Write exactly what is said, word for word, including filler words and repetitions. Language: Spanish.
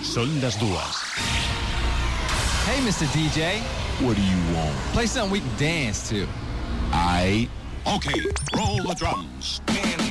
Són les dues. Hey, mister D J. What do you want? Play something we can dance to. I. Okay, roll the drums.